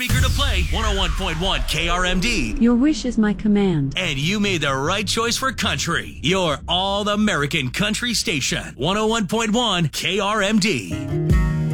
Speaker to play 101.1 KRMD. Your wish is my command. And you made the right choice for country. Your all-American country station, 101.1 KRMD.